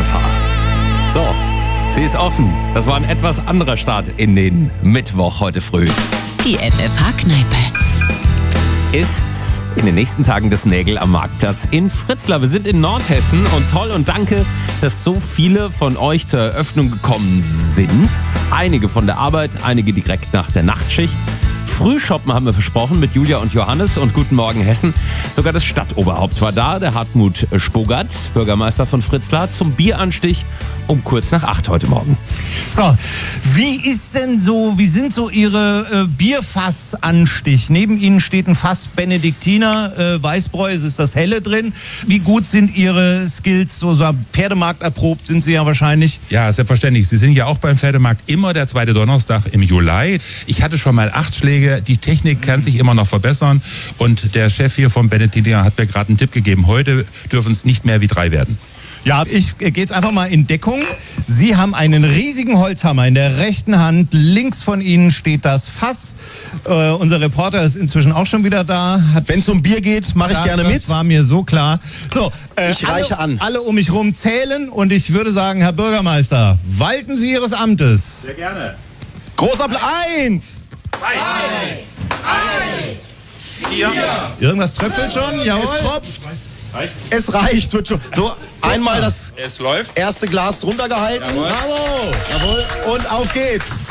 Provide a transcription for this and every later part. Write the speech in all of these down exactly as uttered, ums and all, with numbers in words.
F H. So, sie ist offen. Das war ein etwas anderer Start in den Mittwoch heute früh. Die F F H-Kneipe Ist in den nächsten Tagen das Nägel am Marktplatz in Fritzlar. Wir sind in Nordhessen und toll und danke, dass so viele von euch zur Eröffnung gekommen sind. Einige von der Arbeit, einige direkt nach der Nachtschicht. Frühshoppen haben wir versprochen mit Julia und Johannes und Guten Morgen Hessen. Sogar das Stadtoberhaupt war da, der Hartmut Spogert, Bürgermeister von Fritzlar, zum Bieranstich um kurz nach acht heute Morgen. So, wie ist denn so, wie sind so Ihre äh, Bierfassanstich? Neben Ihnen steht ein Fass Benediktiner, äh, Weißbräu, es ist das Helle drin. Wie gut sind Ihre Skills, so, so Pferdemarkt erprobt sind Sie ja wahrscheinlich? Ja, selbstverständlich. Sie sind ja auch beim Pferdemarkt immer der zweite Donnerstag im Juli. Ich hatte schon mal acht Schläge. Die Technik kann sich immer noch verbessern. Und der Chef hier vom Benediktiner hat mir gerade einen Tipp gegeben. Heute dürfen es nicht mehr wie drei werden. Ja, ich gehe jetzt einfach mal in Deckung. Sie haben einen riesigen Holzhammer in der rechten Hand. Links von Ihnen steht das Fass. Äh, unser Reporter ist inzwischen auch schon wieder da. Wenn es um Bier geht, mache ich ja, gerne das mit. Das war mir so klar. So, äh, ich reiche alle, an. Alle um mich rum zählen und ich würde sagen, Herr Bürgermeister, walten Sie Ihres Amtes. Sehr gerne. Großer Applaus. Eins. Zwei. Drei. Vier. Irgendwas tröpfelt schon? Jawohl. Es tropft. Reicht. Es reicht. Wird schon. So, einmal das Es läuft. erste Glas drunter gehalten. Jawohl. Bravo. Jawohl. Und auf geht's.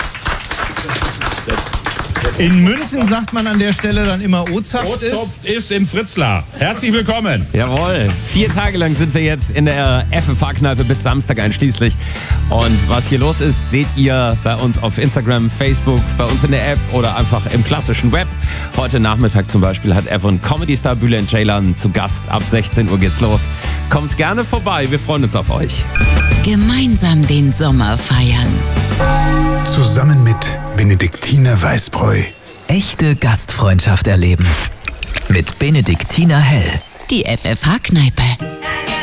In München sagt man an der Stelle dann immer O-Zapft ist. Rotzopft ist in Fritzlar. Herzlich willkommen. Jawohl. Vier Tage lang sind wir jetzt in der F F H-Kneipe bis Samstag einschließlich. Und was hier los ist, seht ihr bei uns auf Instagram, Facebook, bei uns in der App oder einfach im klassischen Web. Heute Nachmittag zum Beispiel hat Evan Comedy-Star Bülent Ceylan zu Gast. Ab sechzehn Uhr geht's los. Kommt gerne vorbei, wir freuen uns auf euch. gemeinsam den Sommer feiern. Zusammen mit Benediktiner Weißbräu. Echte Gastfreundschaft erleben. Mit Benediktiner Hell. Die F F H-Kneipe